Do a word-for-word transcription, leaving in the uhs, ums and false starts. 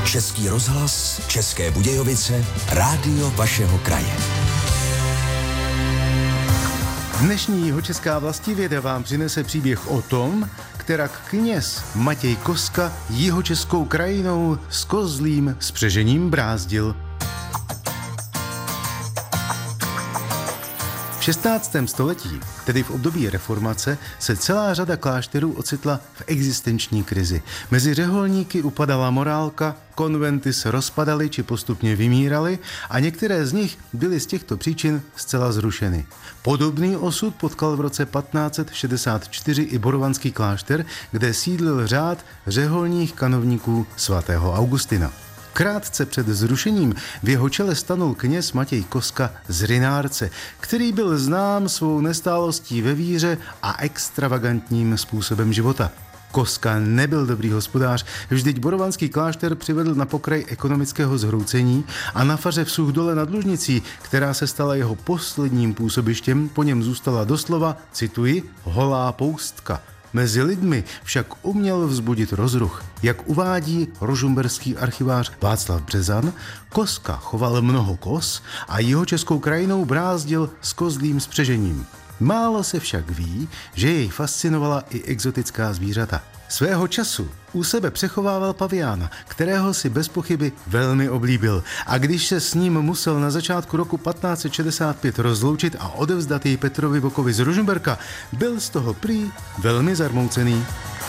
Český rozhlas, České Budějovice, rádio vašeho kraje. Dnešní Jihočeská vlastivěda vám přinese příběh o tom, kterak kněz Matěj Koska jihočeskou krajinou s kozlým spřežením brázdil. V šestnáctém století, tedy v období reformace, se celá řada klášterů ocitla v existenční krizi. Mezi řeholníky upadala morálka, konventy se rozpadaly či postupně vymíraly a některé z nich byly z těchto příčin zcela zrušeny. Podobný osud potkal v roce patnáct set šedesát čtyři i borovanský klášter, kde sídlil řád řeholních kanovníků svatého Augustina. Krátce před zrušením v jeho čele stanul kněz Matěj Koska z Rynárce, který byl znám svou nestálostí ve víře a extravagantním způsobem života. Koska nebyl dobrý hospodář, vždyť borovanský klášter přivedl na pokraj ekonomického zhroucení a na faře v Suchdole nad Lužnicí, která se stala jeho posledním působištěm, po něm zůstala doslova, cituji, holá poustka. Mezi lidmi však uměl vzbudit rozruch. Jak uvádí rožmberský archivář Václav Březan, Koska choval mnoho koz a jihočeskou krajinou brázdil s kozlým spřežením. Málo se však ví, že jej fascinovala i exotická zvířata. Svého času u sebe přechovával paviána, kterého si bez pochyby velmi oblíbil. A když se s ním musel na začátku roku patnáct set šedesát pět rozloučit a odevzdat jej Petrovi Bokovi z Rožmberka, byl z toho prý velmi zarmoucený.